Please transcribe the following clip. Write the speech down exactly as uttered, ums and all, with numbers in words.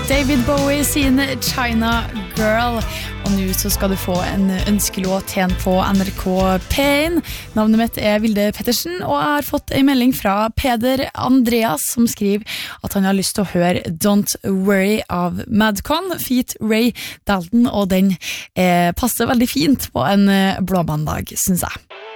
David Bowie sin China Girl. Og nå så skal du få en ønskelåt igjen på N R K P én. Navnet mitt er Vilde Pettersen, og jeg har fått en melding fra Peder Andreas som skriver at han har lyst til å høre Don't Worry av Madcon, feat. Ray Dalton, og den eh, passer veldig fint på en blåmandag, synes jeg.